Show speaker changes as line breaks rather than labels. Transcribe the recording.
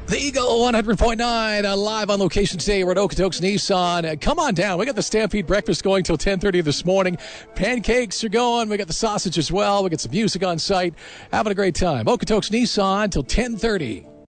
The Eagle 100.9 live on location today. We're at Okotoks Nissan. Come on down. We got the Stampede breakfast going till 10:30 this morning. Pancakes are going. We got the sausage as well. We got some music on site. Having a great time. Okotoks Nissan till 10:30.